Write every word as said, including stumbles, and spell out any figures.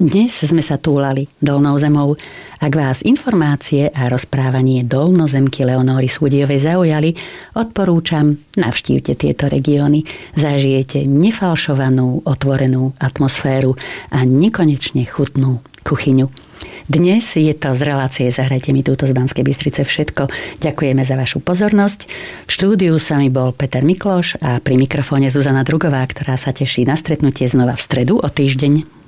Dnes sme sa túlali Dolnou zemou. Ak vás informácie a rozprávanie Dolnozemky Leonóry Súdiovej zaujali, odporúčam, navštívte tieto regióny. Zažijete nefalšovanú, otvorenú atmosféru a nekonečne chutnú kuchyňu. Dnes je to z relácie Zahrajte mi túto z Banskej Bystrice všetko. Ďakujeme za vašu pozornosť. V štúdiu sa mi bol Peter Mikloš a pri mikrofóne Zuzana Drugová, ktorá sa teší na stretnutie znova v stredu o týždeň.